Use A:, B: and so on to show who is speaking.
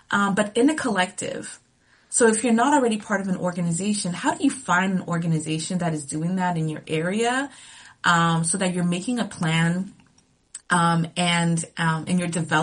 A: but in a collective. So if you're not already part of an organization, how do you find an organization that is doing that in your area, so that you're making a plan, and you're developing